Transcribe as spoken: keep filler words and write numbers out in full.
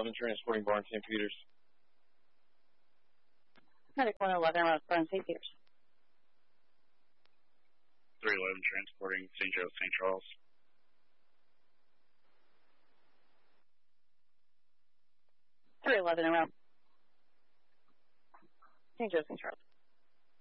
eleven transporting Barn Saint Peters. Medic one eleven, around Barn Saint Peters. three eleven transporting Saint Joe, Saint Charles. three eleven around Saint Joe, Saint Charles.